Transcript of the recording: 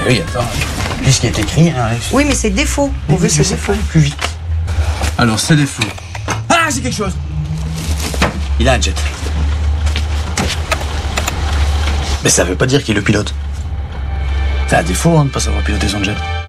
Oui, attends. Puis ce qui est écrit, hein, Alex. Oui, mais c'est défaut. On veut ce défaut. Plus vite. Alors, c'est défaut. Ah, j'ai quelque chose. Il a un jet. Mais ça veut pas dire qu'il le pilote. C'est un défaut, hein, de pas savoir piloter son jet.